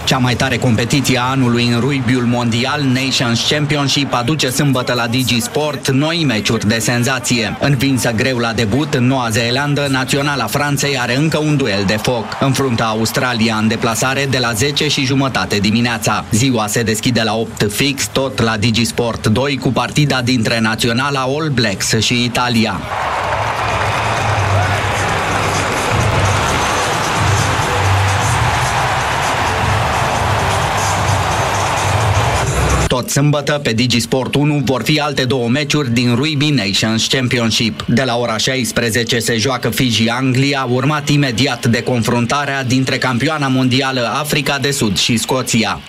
Cea mai tare competiție a anului în rugby-ul mondial, Nations Championship, aduce sâmbătă la Digi Sport noi meciuri de senzație. Învinsă greu la debut în Noua Zeelandă, naționala Franței are încă un duel de foc. Înfruntă Australia în deplasare de la 10:30 dimineața. Ziua se deschide la 8 fix, tot la Digi Sport 2, cu partida dintre naționala All Blacks și Italia. Tot sâmbătă, pe Digi Sport 1, vor fi alte două meciuri din Rugby Nations Championship. De la ora 16 se joacă Fiji-Anglia, urmat imediat de confruntarea dintre campioana mondială Africa de Sud și Scoția.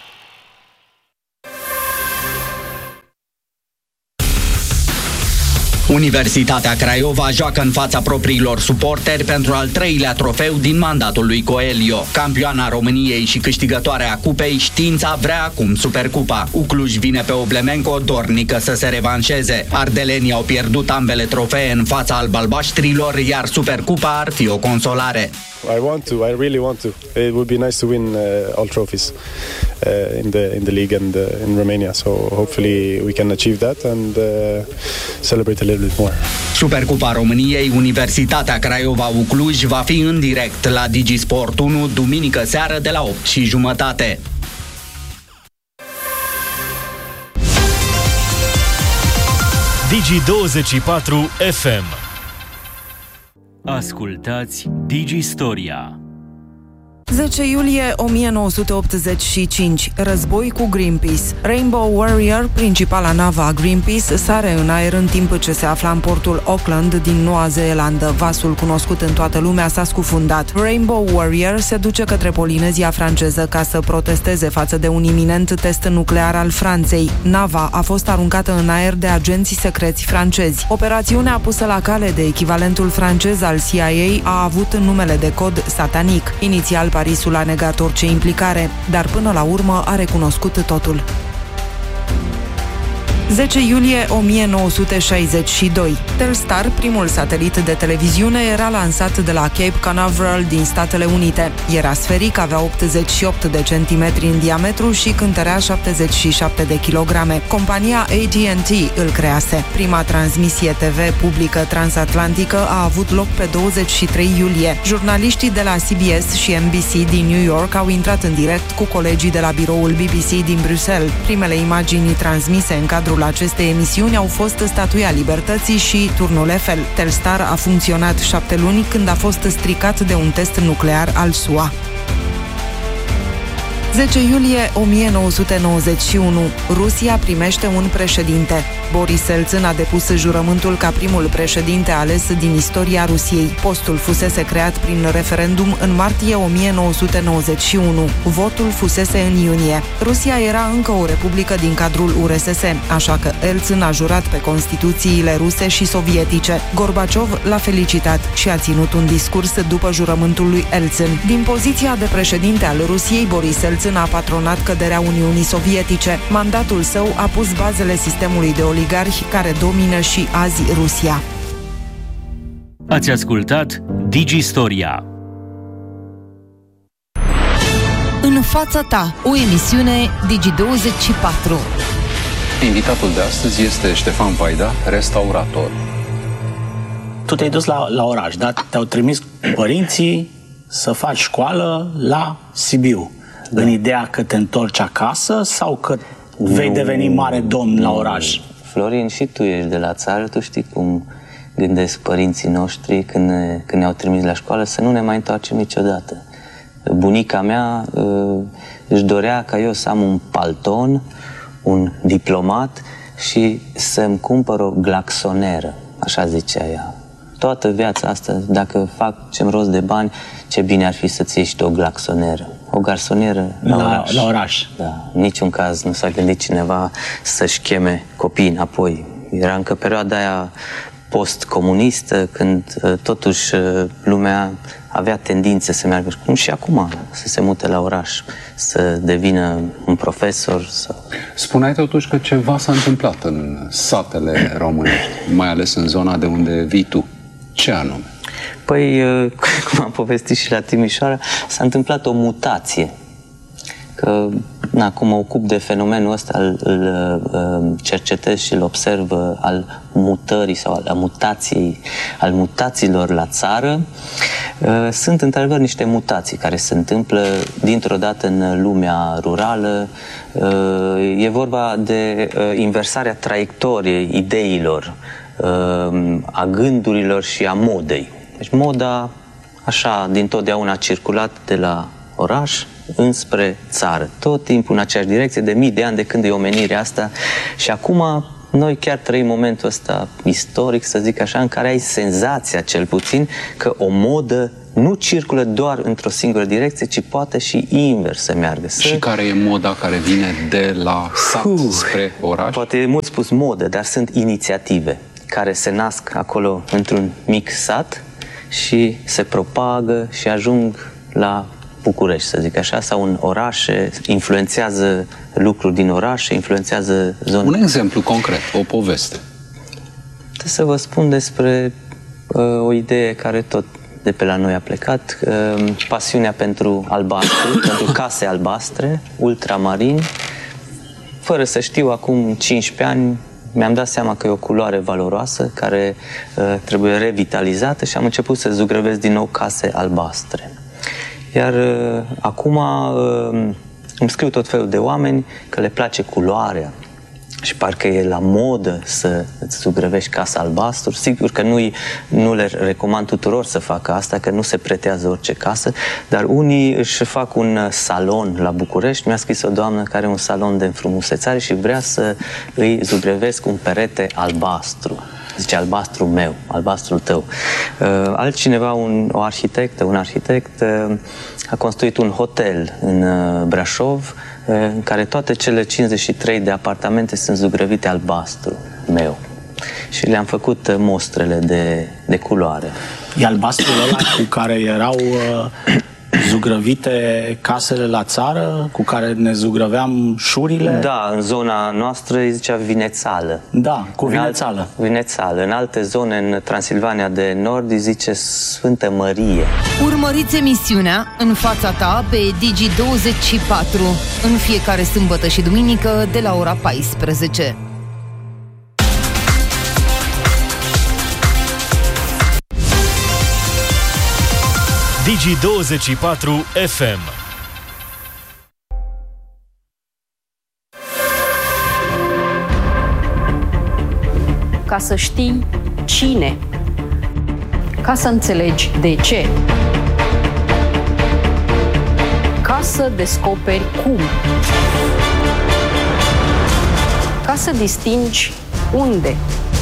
Universitatea Craiova joacă în fața propriilor suporteri pentru al treilea trofeu din mandatul lui Coelho. Campioana României și câștigătoarea cupei, Știința vrea acum Supercupa. Ucluj vine pe Oblemenco dornică să se revanșeze. Ardelenii au pierdut ambele trofee în fața albalbaștrilor, iar Supercupa ar fi o consolare. I really want to. It would be nice to win all trophies in the league and in Romania. So hopefully we can achieve that and celebrate a little bit more. Supercupa României, Universitatea Craiova Ucluj, va fi în direct la Digi Sport 1 duminică seară de la 8:30. Digi24 FM. Ascultați Digistoria. 10 iulie 1985. Război cu Greenpeace. Rainbow Warrior, principala navă a Greenpeace, sare în aer în timp ce se afla în portul Auckland din Noua Zeelandă. Vasul cunoscut în toată lumea s-a scufundat. Rainbow Warrior se duce către Polinezia franceză ca să protesteze față de un iminent test nuclear al Franței. Nava a fost aruncată în aer de agenții secreți francezi. Operațiunea pusă la cale de echivalentul francez al CIA a avut numele de cod Satanic. Inițial, Parisul a negat orice implicare, dar până la urmă a recunoscut totul. 10 iulie 1962. Telstar, primul satelit de televiziune, era lansat de la Cape Canaveral din Statele Unite. Era sferic, avea 88 de centimetri în diametru și cântărea 77 de kilograme. Compania AT&T îl crease. Prima transmisie TV publică transatlantică a avut loc pe 23 iulie. Jurnaliștii de la CBS și NBC din New York au intrat în direct cu colegii de la biroul BBC din Bruxelles. Primele imagini transmise în cadrul acestei emisiuni au fost Statuia Libertății și Turnul Eiffel. Telstar a funcționat 7 luni când a fost stricat de un test nuclear al SUA. 10 iulie 1991. Rusia primește un președinte. Boris Elțin a depus jurământul ca primul președinte ales din istoria Rusiei. Postul fusese creat prin referendum în martie 1991. Votul fusese în iunie. Rusia era încă o republică din cadrul URSS, așa că Elțin a jurat pe constituțiile ruse și sovietice. Gorbaciov l-a felicitat și a ținut un discurs după jurământul lui Elțin. Din poziția de președinte al Rusiei, Boris Elțin a patronat căderea Uniunii Sovietice. Mandatul său a pus bazele sistemului de oligarhi care domină și azi Rusia. Ați ascultat Digistoria. În fața ta, o emisiune Digi24. Invitatul de astăzi este Ștefan Vaida, restaurator. Tu te-ai dus la oraș, da? Te-au trimis părinții să faci școală la Sibiu. În ideea că te întorci acasă sau că vei deveni mare domn la oraș? Florin, și tu ești de la țară, tu știi cum gândesc părinții noștri când ne-au trimis la școală, să nu ne mai întoarcem niciodată. Bunica mea își dorea ca eu să am un palton, un diplomat și să-mi cumpăr o glaxoneră, așa zicea ea. Toată viața asta, dacă facem rost de bani, ce bine ar fi să-ți iei și o glaxoneră. O garsonieră la oraș. Da, în niciun caz nu s-a gândit cineva să-și cheme copiii înapoi. Era încă perioada aia post-comunistă, când totuși lumea avea tendințe să meargă, cum și acum, să se mute la oraș, să devină un profesor. Spuneai totuși că ceva s-a întâmplat în satele românești, mai ales în zona de unde vii tu. Ce anume? Păi, cum am povestit și la Timișoara, s-a întâmplat o mutație. că cum mă ocup de fenomenul ăsta, îl cercetez și îl observ al mutării sau al mutațiilor la țară. Sunt într-adevăr niște mutații care se întâmplă dintr-o dată în lumea rurală. E vorba de inversarea traiectoriei ideilor, a gândurilor și a modei. Deci moda așa dintotdeauna a circulat de la oraș înspre țară, tot timpul în aceeași direcție, de mii de ani de când e omenirea asta. Și acum noi chiar trăim momentul ăsta istoric, să zic așa, în care ai senzația, cel puțin, că o modă nu circulă doar într-o singură direcție, ci poate și invers să meargă. Și care e moda care vine de la sat spre oraș? Poate e mult spus modă, dar sunt inițiative care se nasc acolo într-un mic sat și se propagă și ajung la București, să zic așa, sau în orașe, influențează lucruri din orașe, influențează zone. Un exemplu concret, o poveste. Trebuie să vă spun despre o idee care tot de pe la noi a plecat, pasiunea pentru albastru, pentru case albastre, ultramarini. Fără să știu, acum 15 ani, mi-am dat seama că e o culoare valoroasă care trebuie revitalizată și am început să zugrăvesc din nou case albastre. Iar acum îmi scriu tot felul de oameni că le place culoarea și parcă e la modă să îți zugrăvești casa albastru. Sigur că nu le recomand tuturor să facă asta, că nu se pretează orice casă, dar unii își fac un salon la București. Mi-a scris o doamnă care are un salon de înfrumusețare și vrea să îi zugrăvesc un perete albastru. Zice, albastru meu, albastrul tău. Altcineva, un arhitect, a construit un hotel în Brașov, în care toate cele 53 de apartamente sunt zugrăvite albastru meu. Și le-am făcut mostrele de culoare. E albastrul ăla cu care erau zugrăvite casele la țară, cu care ne zugrăveam șurile? Da, în zona noastră îi zicea vinețală. Da, cu vinețală. Vinețală. În alte zone, în Transilvania de Nord, îi zice Sfântă Mărie. Urmăriți emisiunea În fața ta pe Digi24 în fiecare sâmbătă și duminică de la ora 14. Digi24 FM. Ca să știi cine, ca să înțelegi de ce, ca să descoperi cum, ca să distingi unde.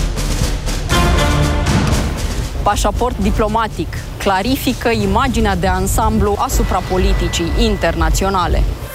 Pașaport diplomatic clarifică imaginea de ansamblu asupra politicii internaționale.